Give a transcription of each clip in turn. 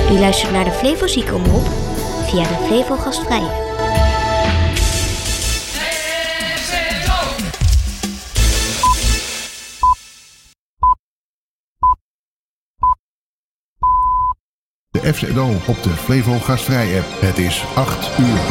U luistert naar de Flevo Ziekenomroep via de Flevo Gastvrije. De FZO op de Flevo Gastvrij app. Het is 8 uur.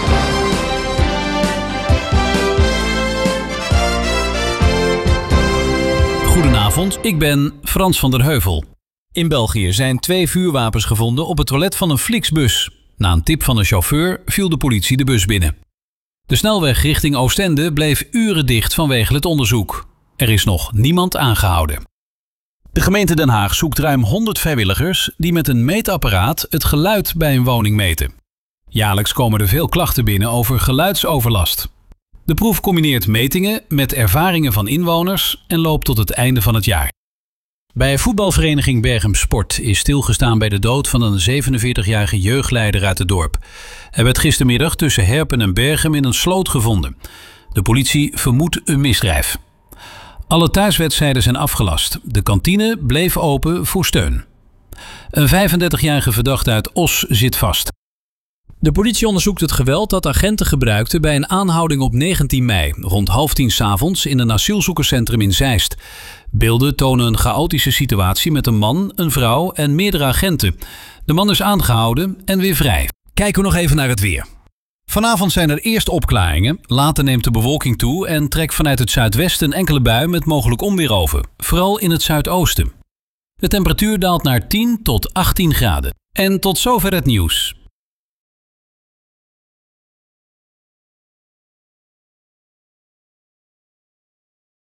Goedenavond, ik ben Frans van der Heuvel. In België zijn 2 vuurwapens gevonden op het toilet van een Flixbus. Na een tip van een chauffeur viel de politie de bus binnen. De snelweg richting Oostende bleef uren dicht vanwege het onderzoek. Er is nog niemand aangehouden. De gemeente Den Haag zoekt ruim 100 vrijwilligers die met een meetapparaat het geluid bij een woning meten. Jaarlijks komen er veel klachten binnen over geluidsoverlast. De proef combineert metingen met ervaringen van inwoners en loopt tot het einde van het jaar. Bij voetbalvereniging Berchem Sport is stilgestaan bij de dood van een 47-jarige jeugdleider uit het dorp. Hij werd gistermiddag tussen Herpen en Berchem in een sloot gevonden. De politie vermoedt een misdrijf. Alle thuiswedstrijden zijn afgelast. De kantine bleef open voor steun. Een 35-jarige verdachte uit Os zit vast. De politie onderzoekt het geweld dat agenten gebruikten bij een aanhouding op 19 mei, rond 9:30 s'avonds in een asielzoekerscentrum in Zeist. Beelden tonen een chaotische situatie met een man, een vrouw en meerdere agenten. De man is aangehouden en weer vrij. Kijken we nog even naar het weer. Vanavond zijn er eerst opklaringen, later neemt de bewolking toe en trekt vanuit het zuidwesten een enkele bui met mogelijk onweer over, vooral in het zuidoosten. De temperatuur daalt naar 10 tot 18 graden. En tot zover het nieuws.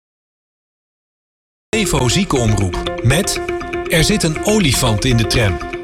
Flevo Ziekenomroep met: er zit een olifant in de tram.